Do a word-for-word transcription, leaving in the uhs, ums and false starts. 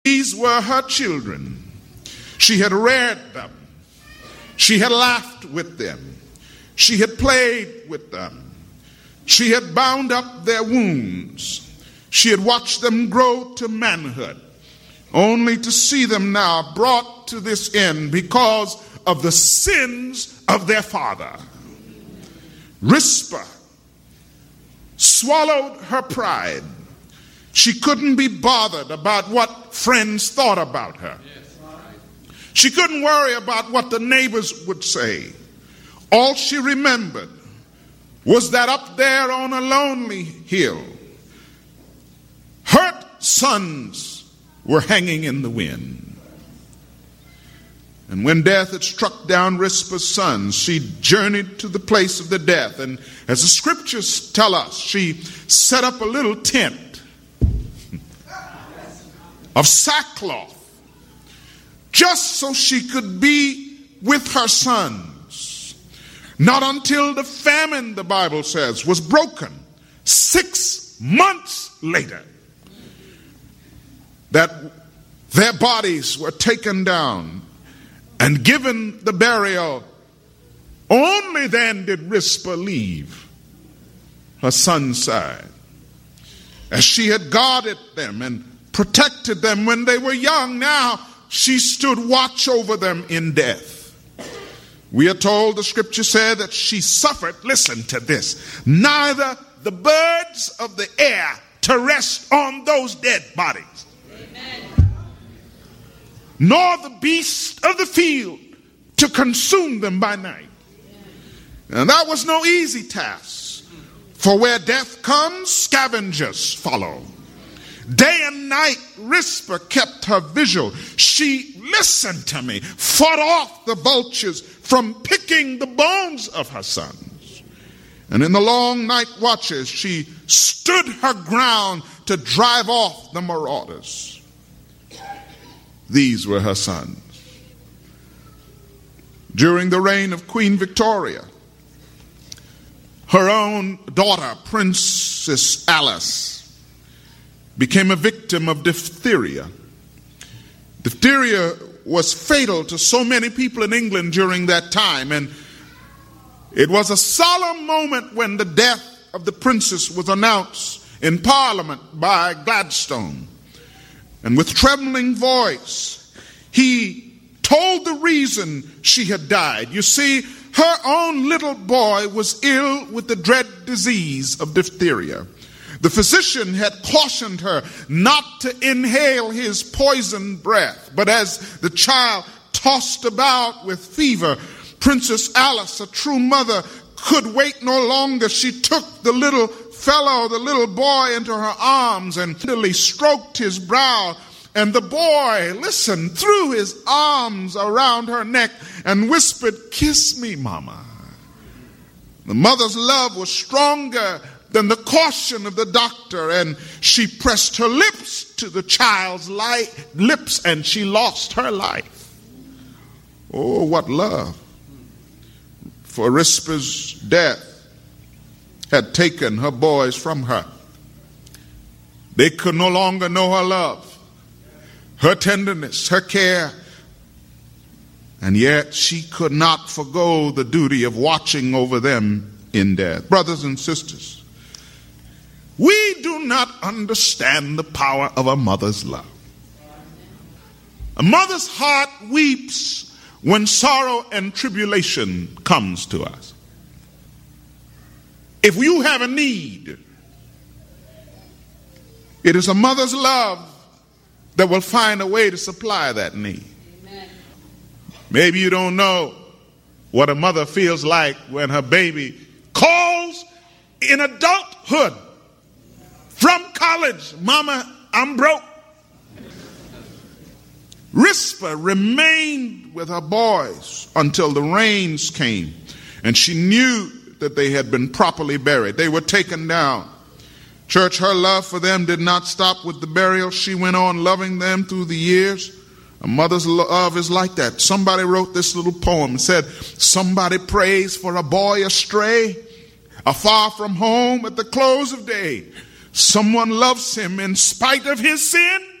These were her children. She had reared them. She had laughed with them. She had played with them. She had bound up their wounds. She had watched them grow to manhood, only to see them now brought to this end because of the sins of their father. Rizpah swallowed her pride. She couldn't be bothered about what friends thought about her. She couldn't worry about what the neighbors would say. All she remembered was that up there on a lonely hill, her sons were hanging in the wind. And when death had struck down Rizpah's sons, she journeyed to the place of the death. And as the scriptures tell us, she set up a little tent of sackcloth just so she could be with her sons. Not until the famine, the Bible says, was broken six months later that their bodies were taken down and given the burial. Only then did Rizpah leave her son's side, as she had guarded them and protected them when they were young. Now she stood watch over them in death. We are told, the scripture said, that she suffered, listen to this, neither the birds of the air to rest on those dead bodies, amen, nor the beasts of the field to consume them by night. And that was no easy task, for where death comes, scavengers follow. Day and night, Rizpah kept her vigil. She, listened to me, fought off the vultures from picking the bones of her sons. And in the long night watches, she stood her ground to drive off the marauders. These were her sons. During the reign of Queen Victoria, her own daughter, Princess Alice, became a victim of diphtheria. Diphtheria was fatal to so many people in England during that time, and it was a solemn moment when the death of the princess was announced in Parliament by Gladstone. And with trembling voice, he told the reason she had died. You see, her own little boy was ill with the dread disease of diphtheria. The physician had cautioned her not to inhale his poisoned breath. But as the child tossed about with fever, Princess Alice, a true mother, could wait no longer. She took the little fellow, the little boy, into her arms and tenderly stroked his brow. And the boy, listen, threw his arms around her neck and whispered, "Kiss me, Mama." The mother's love was stronger than the caution of the doctor, and she pressed her lips to the child's li- lips and she lost her life. Oh, what love! For Rizpah's death had taken her boys from her. They could no longer know her love, her tenderness, her care. And yet she could not forgo the duty of watching over them in death. Brothers and sisters, we do not understand the power of a mother's love. A mother's heart weeps when sorrow and tribulation comes to us. If you have a need, it is a mother's love that will find a way to supply that need. Amen. Maybe you don't know what a mother feels like when her baby calls in adulthood from college, "Mama, I'm broke." Rizpah remained with her boys until the rains came, and she knew that they had been properly buried. They were taken down. Church, her love for them did not stop with the burial. She went on loving them through the years. A mother's love is like that. Somebody wrote this little poem and said, somebody prays for a boy astray, afar from home at the close of day. Someone loves him in spite of his sin.